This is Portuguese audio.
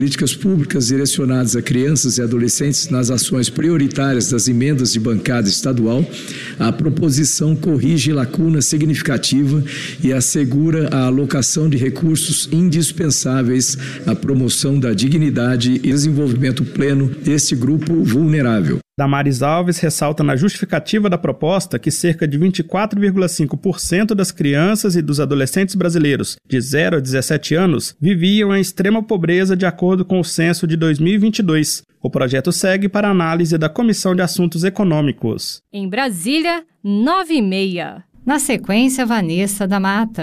Políticas públicas direcionadas a crianças e adolescentes nas ações prioritárias das emendas de bancada estadual, a proposição corrige lacuna significativa e assegura a alocação de recursos indispensáveis à promoção da dignidade e desenvolvimento pleno deste grupo vulnerável. Damares Alves ressalta na justificativa da proposta que cerca de 24,5% das crianças e dos adolescentes brasileiros de 0 a 17 anos viviam em extrema pobreza de acordo com o censo de 2022. O projeto segue para análise da Comissão de Assuntos Econômicos. Em Brasília, 9h30. Na sequência, Vanessa da Mata.